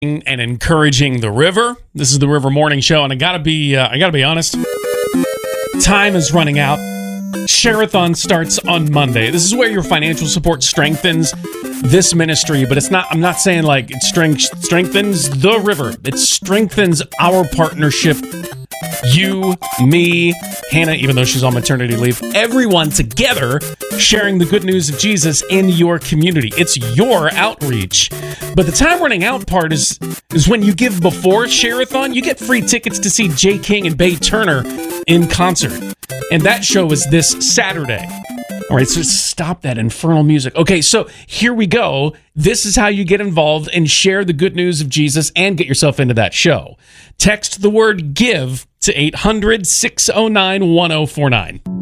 and encouraging the river. This is the River Morning Show, and I gotta be honest. Time is running out. Share-a-thon starts on Monday. This is where your financial support strengthens this ministry, but it's not. I'm not saying like it strengthens the river. It strengthens our partnership. You, me, Hannah, even though she's on maternity leave, everyone together sharing the good news of Jesus in your community. It's your outreach. But the time running out part is when you give before Share-a-thon, you get free tickets to see Jay King and Bay Turner in concert. And that show is this Saturday. All right, so stop that infernal music. Okay, so here we go. This is how you get involved and share the good news of Jesus and get yourself into that show. Text the word GIVE to 800-609-1049.